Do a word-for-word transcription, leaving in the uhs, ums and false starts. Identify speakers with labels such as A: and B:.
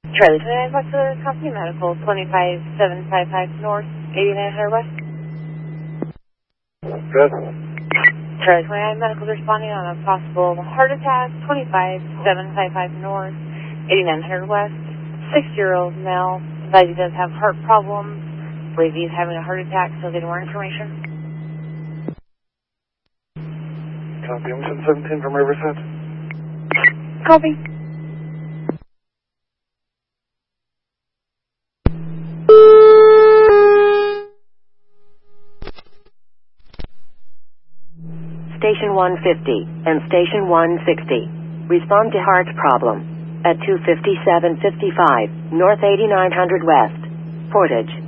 A: Charlie twenty-nine Buckler Company Medical, twenty-five seven five five North, eighty-nine hundred West.
B: Good.
A: Charlie twenty-nine Medical responding on a possible heart attack, twenty-five seven five five North, eighty-nine hundred West. Six-year-old male, but he does have heart problems. Believe he's having a heart attack, so get more information.
B: Copy, I'm seventeen from Riverside.
A: Copy.
C: Station one fifty and Station one sixty. Respond to heart problem at two fifty-seven fifty-five North eighty-nine hundred West. Portage.